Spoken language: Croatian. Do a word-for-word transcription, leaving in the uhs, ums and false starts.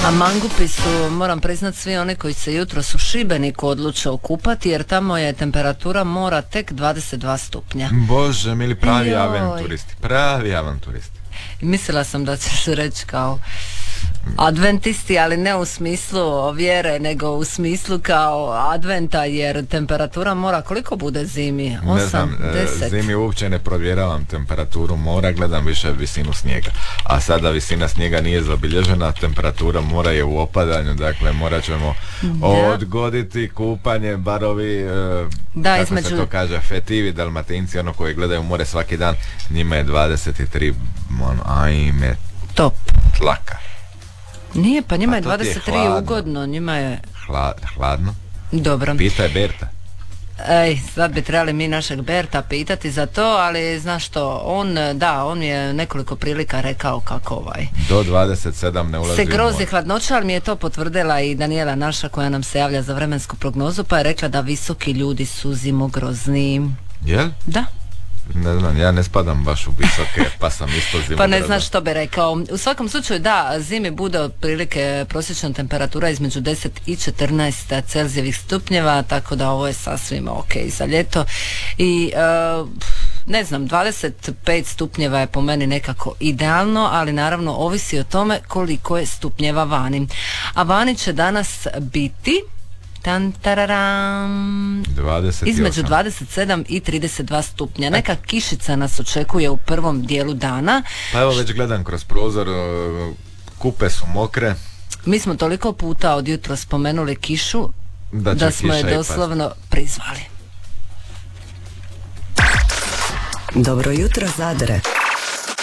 A mangupi su, moram priznat, svi oni koji se jutros u Šibeniku odluče okupati, jer tamo je temperatura mora tek dvadeset dva stupnja. Bože mili, pravi Joj. avanturisti, pravi avanturisti. I mislila sam da ćeš reći kao adventisti, ali ne u smislu vjere, nego u smislu kao adventa, jer temperatura mora koliko bude zimi? Ne znam, osam, deset? zimi uopće ne provjeravam temperaturu mora, gledam više visinu snijega. A sada visina snijega nije zabilježena, temperatura mora je u opadanju, dakle morat ćemo Da. odgoditi kupanje, barovi, e, Da, kako između- se to kaže, fetivi, dalmatinci, ono koji gledaju more svaki dan, njima je dvadeset tri, ono, ajme, Top. tlaka. Nije, pa njima A je to ti je dvadeset tri hladno. ugodno, njima je Hla, hladno. dobro. Pitaj Berta. Ej, sad bi trebali mi našeg Berta pitati za to, ali znaš što, on, da, on je nekoliko prilika rekao kako ovaj Do dvadeset sedam ne ulazi se u grozi more. hladnoća, ali mi je to potvrdila i Daniela naša koja nam se javlja za vremensku prognozu, pa je rekla da visoki ljudi su zimogrozni. Jel? Da. Ne znam, ja ne spadam baš u visoke, pa sam isto zimogrozan. Pa ne znaš što bi rekao. U svakom slučaju da, zimi bude otprilike prosječna temperatura između deset i četrnaest Celzijevih stupnjeva, tako da ovo je sasvim ok za ljeto. I uh, ne znam, dvadeset pet stupnjeva je po meni nekako idealno, ali naravno ovisi o tome koliko je stupnjeva vani. A vani će danas biti tan tararam, dvadeset osam. između dvadeset sedam i trideset dva stupnja. Neka kišica nas očekuje u prvom dijelu dana. Pa evo već gledam kroz prozor, uh, kupe su mokre. Mi smo toliko puta od jutra spomenuli kišu Da će da smo je kiša i doslovno prizvali. Dobro jutro, Zadre.